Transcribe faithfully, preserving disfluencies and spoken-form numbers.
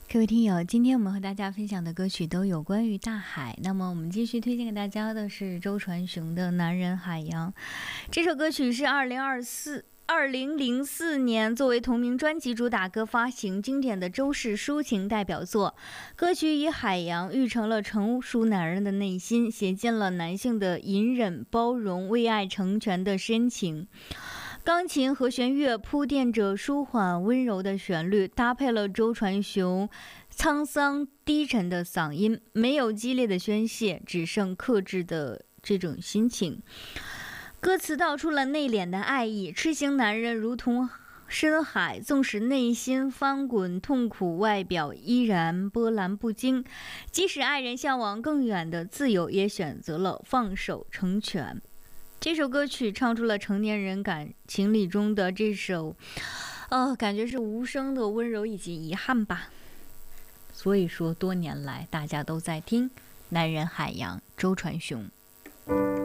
各位听友，今天我们和大家分享的歌曲都有关于大海。那么我们继续推荐给大家的是周传雄的《男人海洋》。这首歌曲是二零二四二零零四年作为同名专辑主打歌发行，经典的周氏抒情代表作。歌曲以海洋喻成了成熟男人的内心，写尽了男性的隐忍、包容、为爱成全的深情。钢琴和弦乐铺垫着舒缓温柔的旋律，搭配了周传雄沧桑低沉的嗓音，没有激烈的宣泄，只剩克制的这种心情。歌词道出了内敛的爱意，痴情男人如同深海，纵使内心翻滚痛苦，外表依然波澜不惊。即使爱人向往更远的自由，也选择了放手成全。这首歌曲唱出了成年人感情里中的这首呃，感觉是无声的温柔以及遗憾吧。所以说多年来大家都在听《男人海洋》，周传雄。